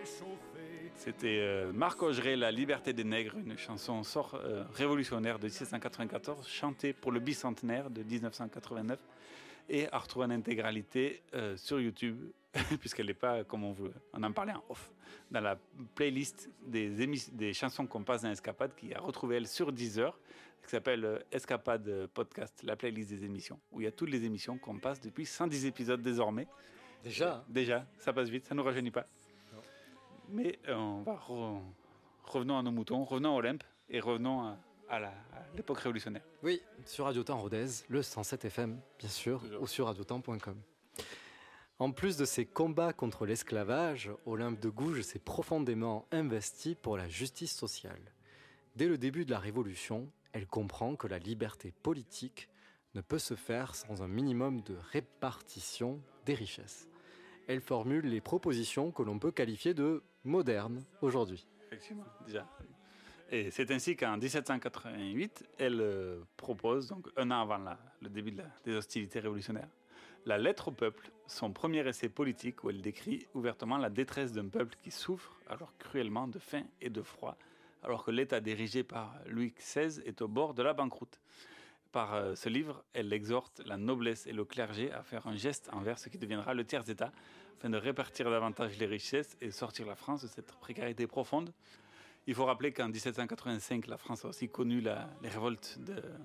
C'était Marc Augeret, La liberté des nègres, une chanson révolutionnaire de 1794, chantée pour le bicentenaire de 1989 et à retrouver en intégralité sur YouTube, puisqu'elle n'est pas, comme on en parlait en off, dans la playlist des chansons qu'on passe dans Escapade, qui a retrouvé elle sur Deezer, qui s'appelle Escapade Podcast, la playlist des émissions, où il y a toutes les émissions qu'on passe depuis 110 épisodes désormais. Déjà, ça passe vite, ça ne nous rajeunit pas. Non. Mais revenons à nos moutons, revenons à Olympe et revenons à l'époque révolutionnaire. Oui, sur Radio Temps Rodez, le 107 FM, bien sûr, ou sur radiotemps.com. En plus de ses combats contre l'esclavage, Olympe de Gouges s'est profondément investie pour la justice sociale. Dès le début de la Révolution, elle comprend que la liberté politique ne peut se faire sans un minimum de répartition des richesses. Elle formule les propositions que l'on peut qualifier de modernes aujourd'hui. Effectivement, déjà. Et c'est ainsi qu'en 1788, elle propose, donc un an avant le début des hostilités révolutionnaires, La lettre au peuple, son premier essai politique où elle décrit ouvertement la détresse d'un peuple qui souffre alors cruellement de faim et de froid, alors que l'État dirigé par Louis XVI est au bord de la banqueroute. Par ce livre, elle exhorte la noblesse et le clergé à faire un geste envers ce qui deviendra le tiers-État, afin de répartir davantage les richesses et sortir la France de cette précarité profonde. Il faut rappeler qu'en 1785, la France a aussi connu les révoltes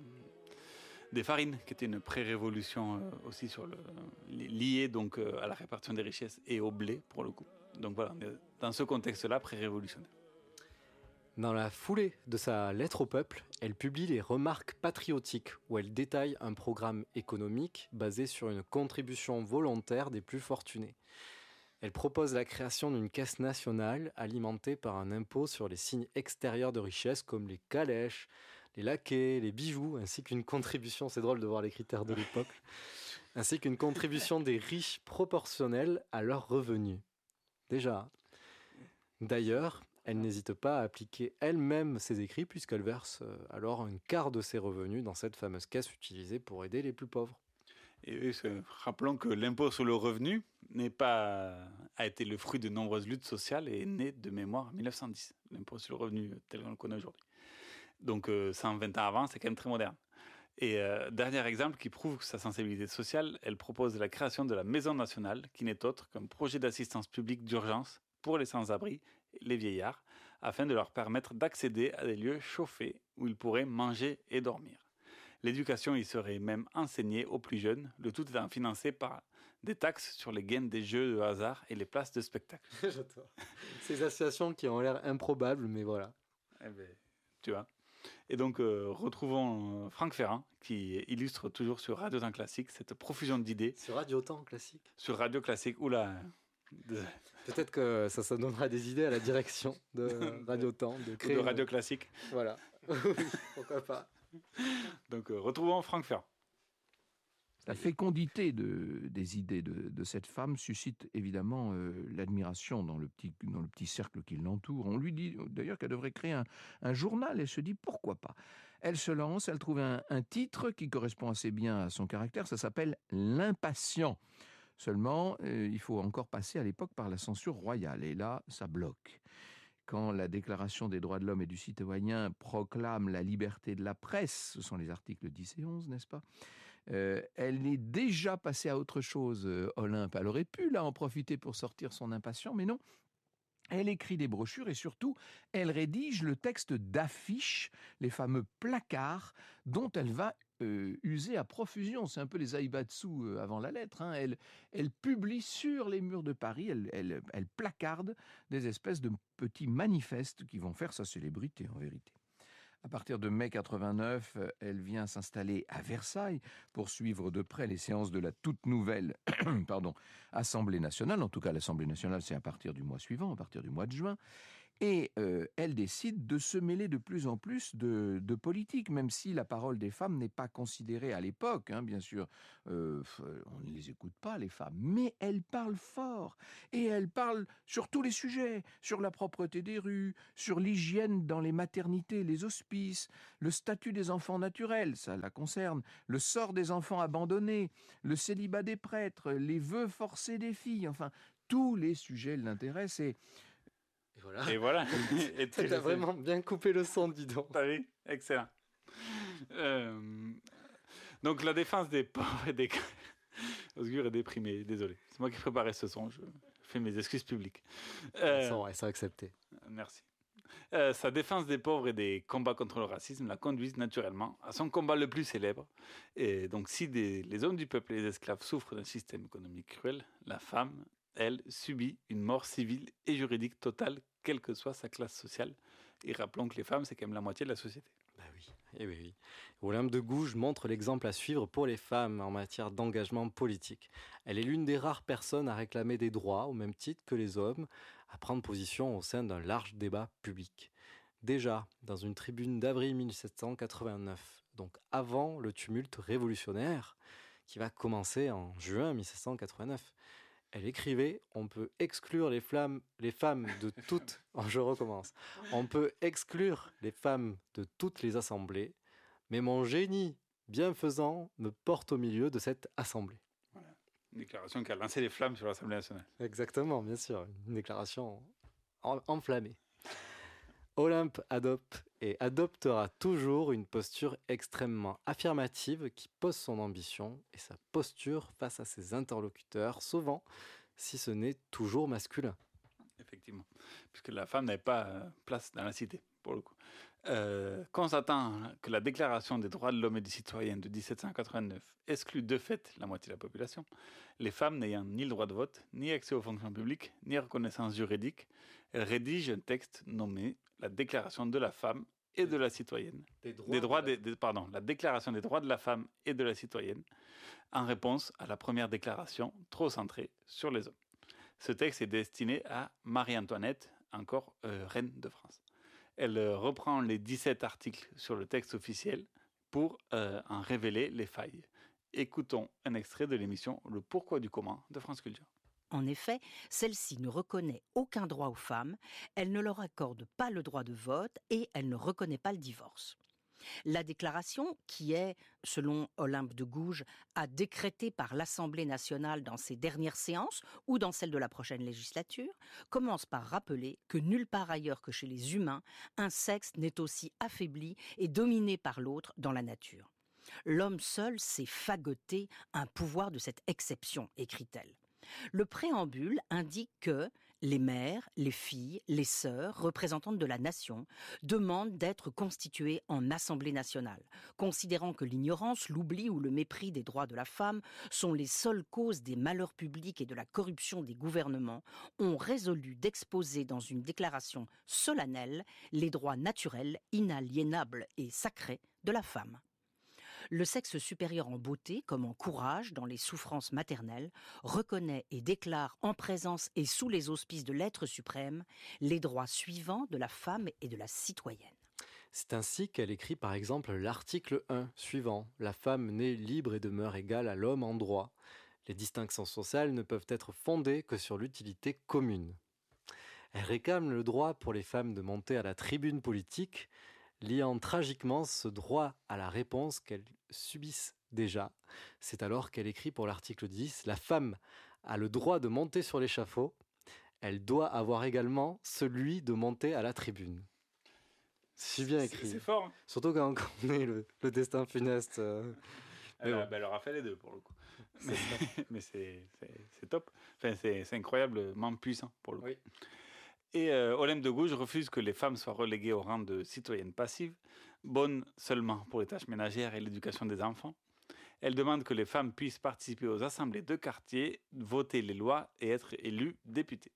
des farines, qui était une pré-révolution aussi liée donc, à la répartition des richesses et au blé, pour le coup. Donc voilà, on est dans ce contexte-là, pré-révolutionnaire. Dans la foulée de sa lettre au peuple, elle publie les Remarques patriotiques, où elle détaille un programme économique basé sur une contribution volontaire des plus fortunés. Elle propose la création d'une caisse nationale alimentée par un impôt sur les signes extérieurs de richesse comme les calèches, les laquais, les bijoux, ainsi qu'une contribution, c'est drôle de voir les critères de l'époque, ainsi qu'une contribution des riches proportionnelle à leurs revenus. Déjà. D'ailleurs, elle n'hésite pas à appliquer elle-même ses écrits puisqu'elle verse alors un quart de ses revenus dans cette fameuse caisse utilisée pour aider les plus pauvres. Et rappelons que l'impôt sur le revenu a été le fruit de nombreuses luttes sociales et est né de mémoire en 1910. L'impôt sur le revenu tel qu'on le connaît aujourd'hui. Donc 120 ans avant, c'est quand même très moderne. Et dernier exemple qui prouve sa sensibilité sociale, elle propose la création de la Maison nationale, qui n'est autre qu'un projet d'assistance publique d'urgence pour les sans-abri, les vieillards, afin de leur permettre d'accéder à des lieux chauffés où ils pourraient manger et dormir. L'éducation y serait même enseignée aux plus jeunes, le tout étant financé par des taxes sur les gains des jeux de hasard et les places de spectacle. J'adore. Ces associations qui ont l'air improbables, mais voilà. Eh ben, tu vois. Et donc, retrouvons Franck Ferrand, qui illustre toujours sur Radio Temps Classique cette profusion d'idées. Sur Radio Temps Classique. Sur Radio Classique, oula. Peut-être que ça donnera des idées à la direction de Radio Temps. De Radio Classique. Voilà. Pourquoi pas. Donc, retrouvons Franck Ferrand. La fécondité des idées de cette femme suscite évidemment l'admiration dans le petit cercle qui l'entoure. On lui dit d'ailleurs qu'elle devrait créer un journal. Elle se dit pourquoi pas. Elle se lance, elle trouve un titre qui correspond assez bien à son caractère. Ça s'appelle L'Impatient. Seulement, il faut encore passer à l'époque par la censure royale. Et là, ça bloque. Quand la Déclaration des droits de l'homme et du citoyen proclame la liberté de la presse, ce sont les articles 10 et 11, n'est-ce pas ? Elle est déjà passée à autre chose, Olympe. Elle aurait pu, là, en profiter pour sortir son impatient, mais non. Elle écrit des brochures et surtout, elle rédige le texte d'affiches, les fameux placards, dont elle va user à profusion. C'est un peu les aïbatsu avant la lettre. Hein. Elle publie sur les murs de Paris, elle placarde des espèces de petits manifestes qui vont faire sa célébrité en vérité. À partir de mai 89, elle vient s'installer à Versailles pour suivre de près les séances de la toute nouvelle Assemblée nationale. En tout cas, l'Assemblée nationale, c'est à partir du mois suivant, à partir du mois de juin. Et elle décide de se mêler de plus en plus de politique, même si la parole des femmes n'est pas considérée à l'époque, hein, bien sûr. On ne les écoute pas, les femmes, mais elles parlent fort. Et elles parlent sur tous les sujets, sur la propreté des rues, sur l'hygiène dans les maternités, les hospices, le statut des enfants naturels, ça la concerne, le sort des enfants abandonnés, le célibat des prêtres, les vœux forcés des filles, enfin, tous les sujets l'intéressent et voilà. Et voilà. Et Tu as vraiment bien coupé le son, dis donc. T'as vu? Excellent. Donc la défense des pauvres et des... Osgur est déprimé, désolé. C'est moi qui préparais ce son, je fais mes excuses publiques. Ça accepté. Merci. Sa défense des pauvres et des combats contre le racisme la conduisent naturellement à son combat le plus célèbre. Et donc si les hommes du peuple et les esclaves souffrent d'un système économique cruel, la femme, elle, subit une mort civile et juridique totale, quelle que soit sa classe sociale. Et rappelons que les femmes, c'est quand même la moitié de la société. Bah oui, oui. Olympe de Gouges montre l'exemple à suivre pour les femmes en matière d'engagement politique. Elle est l'une des rares personnes à réclamer des droits au même titre que les hommes, à prendre position au sein d'un large débat public. Déjà, dans une tribune d'avril 1789, donc avant le tumulte révolutionnaire qui va commencer en juin 1789, elle écrivait « On peut exclure les femmes de toutes... » Je recommence. « On peut exclure les femmes de toutes les assemblées, mais mon génie bienfaisant me porte au milieu de cette assemblée. » Voilà. Une déclaration qui a lancé les flammes sur l'Assemblée nationale. Exactement, bien sûr. Une déclaration enflammée. Olympe adopte et adoptera toujours une posture extrêmement affirmative qui pose son ambition et sa posture face à ses interlocuteurs, souvent, si ce n'est toujours masculin. Effectivement, puisque la femme n'avait pas place dans la cité, pour le coup. Constatant que la Déclaration des droits de l'homme et du citoyen de 1789 exclut de fait la moitié de la population, les femmes n'ayant ni le droit de vote, ni accès aux fonctions publiques, ni reconnaissance juridique, elles rédigent un texte nommé la Déclaration de la femme et de la citoyenne. La Déclaration des droits de la femme et de la citoyenne, en réponse à la première déclaration trop centrée sur les hommes. Ce texte est destiné à Marie-Antoinette, encore reine de France. Elle reprend les 17 articles sur le texte officiel pour en révéler les failles. Écoutons un extrait de l'émission Le Pourquoi du Comment de France Culture. En effet, celle-ci ne reconnaît aucun droit aux femmes, elle ne leur accorde pas le droit de vote et elle ne reconnaît pas le divorce. La déclaration, qui est, selon Olympe de Gouges, à décréter par l'Assemblée nationale dans ses dernières séances ou dans celle de la prochaine législature, commence par rappeler que nulle part ailleurs que chez les humains, un sexe n'est aussi affaibli et dominé par l'autre dans la nature. L'homme seul sait fagoter un pouvoir de cette exception, écrit-elle. Le préambule indique que les mères, les filles, les sœurs, représentantes de la nation, demandent d'être constituées en Assemblée nationale, considérant que l'ignorance, l'oubli ou le mépris des droits de la femme sont les seules causes des malheurs publics et de la corruption des gouvernements, ont résolu d'exposer dans une déclaration solennelle les droits naturels, inaliénables et sacrés de la femme. Le sexe supérieur en beauté, comme en courage dans les souffrances maternelles, reconnaît et déclare en présence et sous les auspices de l'être suprême les droits suivants de la femme et de la citoyenne. C'est ainsi qu'elle écrit par exemple l'article 1 suivant. La femme naît libre et demeure égale à l'homme en droit. Les distinctions sociales ne peuvent être fondées que sur l'utilité commune. Elle réclame le droit pour les femmes de monter à la tribune politique, liant tragiquement ce droit à la réponse qu'elles subissent déjà. C'est alors qu'elle écrit pour l'article 10 « La femme a le droit de monter sur l'échafaud, elle doit avoir également celui de monter à la tribune. » C'est bien écrit. C'est fort. Hein. Surtout quand on connaît le destin funeste. Elle leur a fait les deux pour le coup. Mais c'est top. Enfin, c'est incroyablement puissant pour le coup. Oui. Et Olympe de Gouges refuse que les femmes soient reléguées au rang de citoyennes passives, bonnes seulement pour les tâches ménagères et l'éducation des enfants. Elle demande que les femmes puissent participer aux assemblées de quartier, voter les lois et être élues députées.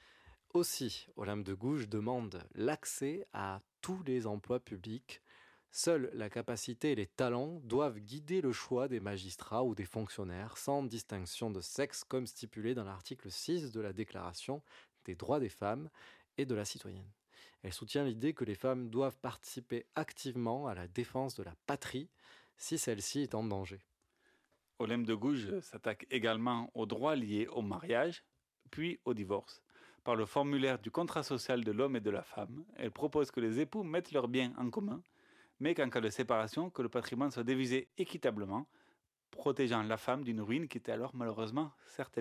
Aussi, Olympe de Gouges demande l'accès à tous les emplois publics. Seule la capacité et les talents doivent guider le choix des magistrats ou des fonctionnaires, sans distinction de sexe, comme stipulé dans l'article 6 de la Déclaration des droits des femmes et de la citoyenne. Elle soutient l'idée que les femmes doivent participer activement à la défense de la patrie si celle-ci est en danger. Olympe de Gouges s'attaque également aux droits liés au mariage, puis au divorce. Par le formulaire du contrat social de l'homme et de la femme, elle propose que les époux mettent leurs biens en commun, mais qu'en cas de séparation, que le patrimoine soit divisé équitablement, protégeant la femme d'une ruine qui était alors malheureusement certaine.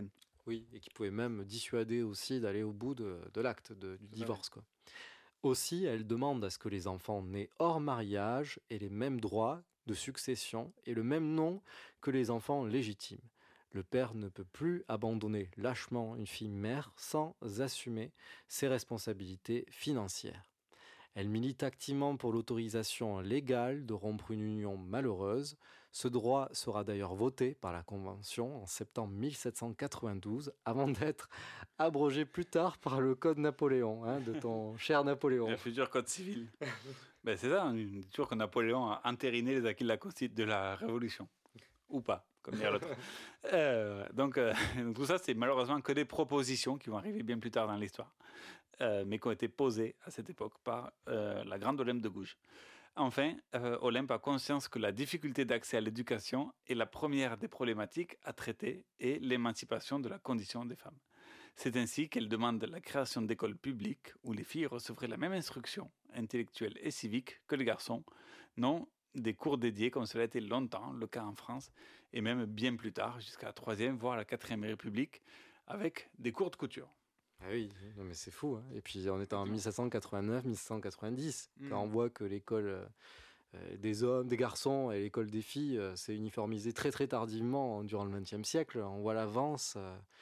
Oui, et qui pouvait même dissuader aussi d'aller au bout de l'acte du divorce, quoi. Aussi, elle demande à ce que les enfants nés hors mariage aient les mêmes droits de succession et le même nom que les enfants légitimes. Le père ne peut plus abandonner lâchement une fille mère sans assumer ses responsabilités financières. Elle milite activement pour l'autorisation légale de rompre une union malheureuse. Ce droit sera d'ailleurs voté par la Convention en septembre 1792, avant d'être abrogé plus tard par le Code Napoléon, de ton cher Napoléon. Le futur code civil. Ben, c'est ça, on dit toujours que Napoléon a entériné les acquis de la Révolution. Ou pas, comme dirait l'autre. Donc tout ça, c'est malheureusement que des propositions qui vont arriver bien plus tard dans l'histoire, mais qui ont été posées à cette époque par la grande Olympe de Gouges. Enfin, Olympe a conscience que la difficulté d'accès à l'éducation est la première des problématiques à traiter et l'émancipation de la condition des femmes. C'est ainsi qu'elle demande la création d'écoles publiques où les filles recevraient la même instruction intellectuelle et civique que les garçons, non des cours dédiés comme cela a été longtemps le cas en France et même bien plus tard jusqu'à la 3e voire la 4e République avec des cours de couture. Ah oui, non mais c'est fou. Et puis on était en 1789, 1790, quand on voit que l'école des hommes, des garçons et l'école des filles s'est uniformisée très très tardivement durant le XXe siècle. On voit l'avance,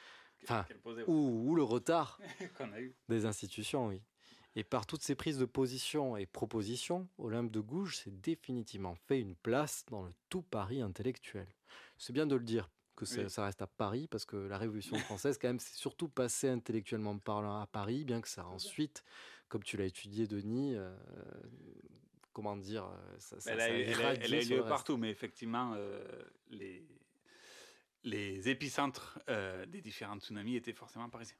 ou le retard qu'on a eu des institutions, oui. Et par toutes ces prises de position et propositions, Olympe de Gouges s'est définitivement fait une place dans le tout Paris intellectuel. C'est bien de le dire que ça reste à Paris, parce que la Révolution française, quand même, c'est surtout passé intellectuellement parlant à Paris, bien que ça ensuite, comme tu l'as étudié, Denis, comment dire, elle a eu lieu partout, mais effectivement, les épicentres des différents tsunamis étaient forcément parisiens.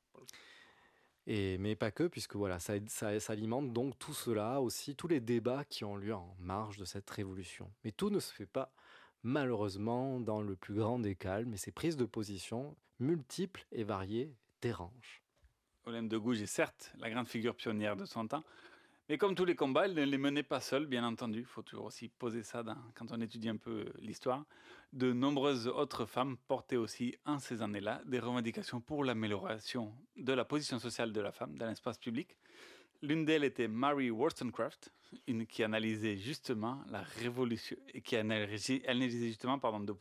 Mais pas que, puisque voilà, ça alimente donc tout cela aussi, tous les débats qui ont lieu en marge de cette révolution. Mais tout ne se fait pas, malheureusement, dans le plus grand des calmes, et ces prises de position multiples et variées dérangent. Olympe de Gouges est certes la grande figure pionnière de son temps, mais comme tous les combats, elle ne les menait pas seule, bien entendu. Il faut toujours aussi poser ça quand on étudie un peu l'histoire. De nombreuses autres femmes portaient aussi, en ces années-là, des revendications pour l'amélioration de la position sociale de la femme dans l'espace public. L'une d'elles était Mary Wollstonecraft, qui analysait justement la révolution, et qui analysait justement,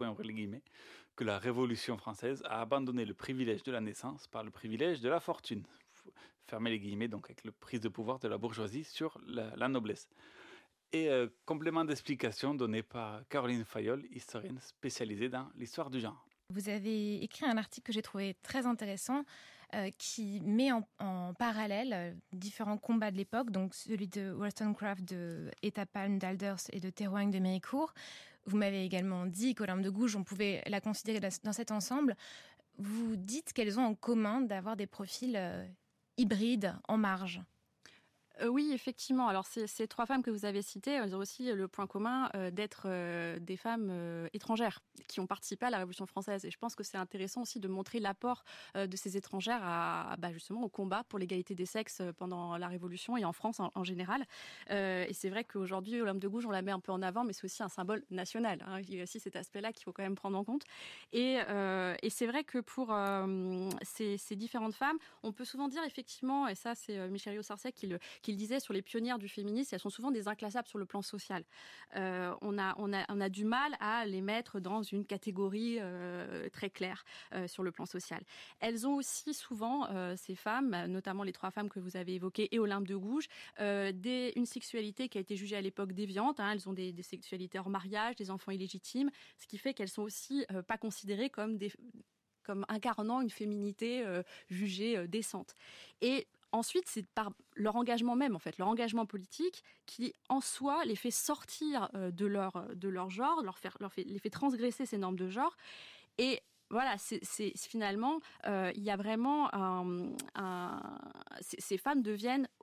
que la Révolution française a abandonné le privilège de la naissance par le privilège de la fortune. Fermer les guillemets, donc avec la prise de pouvoir de la bourgeoisie sur la noblesse. Et complément d'explication donné par Caroline Fayolle, historienne spécialisée dans l'histoire du genre. Vous avez écrit un article que j'ai trouvé très intéressant qui met en parallèle différents combats de l'époque, donc celui de Wollstonecraft, de Étapalme d'Alders et de Théroigne de Méricourt. Vous m'avez également dit qu'Olympe de Gouges, on pouvait la considérer dans cet ensemble. Vous dites qu'elles ont en commun d'avoir des profils hybrides en marge. Oui, effectivement. Alors, ces trois femmes que vous avez citées, elles ont aussi le point commun d'être des femmes étrangères qui ont participé à la Révolution française. Et je pense que c'est intéressant aussi de montrer l'apport de ces étrangères justement au combat pour l'égalité des sexes pendant la Révolution et en France en général. Et c'est vrai qu'aujourd'hui, Olympe de Gouges, on la met un peu en avant, mais c'est aussi un symbole national. Il y a aussi cet aspect-là qu'il faut quand même prendre en compte. Et c'est vrai que pour ces différentes femmes, on peut souvent dire effectivement, et ça c'est Michel Rio-Sarcey qui le disait sur les pionnières du féminisme, elles sont souvent des inclassables sur le plan social. On a du mal à les mettre dans une catégorie très claire sur le plan social. Elles ont aussi souvent, ces femmes, notamment les trois femmes que vous avez évoquées et Olympe de Gouges, une sexualité qui a été jugée à l'époque déviante. Elles ont des sexualités hors mariage, des enfants illégitimes, ce qui fait qu'elles sont aussi pas considérées comme incarnant une féminité jugée décente. Et ensuite, c'est par leur engagement même, en fait, leur engagement politique, qui, en soi, les fait sortir de leur genre, les fait transgresser ces normes de genre. Et voilà, c'est finalement, il y a vraiment ces femmes deviennent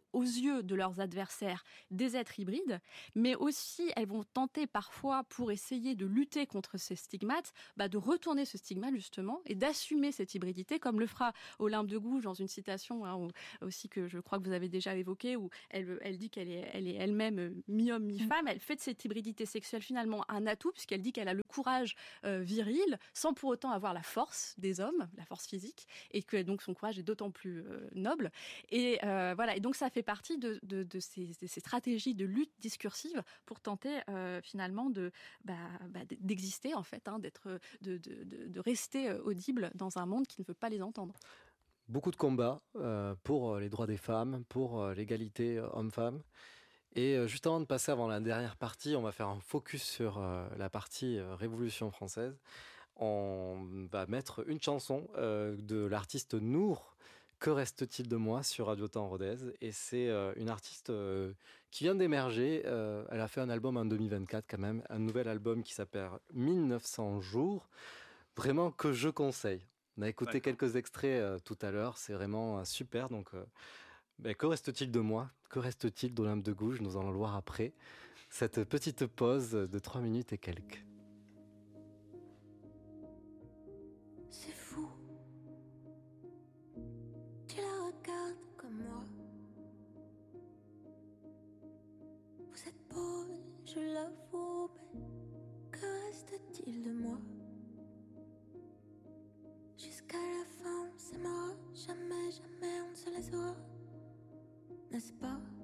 aux yeux de leurs adversaires, des êtres hybrides, mais aussi elles vont tenter parfois, pour essayer de lutter contre ces stigmates, de retourner ce stigmate justement et d'assumer cette hybridité, comme le fera Olympe de Gouges dans une citation aussi que je crois que vous avez déjà évoquée, où elle dit qu'elle est elle-même mi-homme, mi-femme. Elle fait de cette hybridité sexuelle finalement un atout, puisqu'elle dit qu'elle a le courage viril, sans pour autant avoir la force des hommes, la force physique, et que donc son courage est d'autant plus noble. Et voilà. Et donc ça fait partie de ces stratégies de lutte discursive pour tenter finalement d'exister en fait, de rester audible dans un monde qui ne veut pas les entendre. Beaucoup de combats pour les droits des femmes, pour l'égalité homme-femme. Et juste avant de passer avant la dernière partie, on va faire un focus sur la partie Révolution française. On va mettre une chanson de l'artiste Nour, Que reste-t-il de moi, sur Radio Temps Rodez. Et c'est une artiste qui vient d'émerger. Elle a fait un album en 2024 quand même, un nouvel album qui s'appelle 1900 jours, vraiment que je conseille. On a écouté quelques extraits tout à l'heure, c'est vraiment super. Donc, que reste-t-il de moi? Que reste-t-il d'Olympe de Gouges? Nous allons le voir après cette petite pause de 3 minutes et quelques. C'est fou, tu la regardes comme moi. Vous êtes beau, je l'avoue, mais que reste-t-il de moi? Jusqu'à la fin, on s'aimera, jamais, jamais on ne se laissera, n'est-ce pas?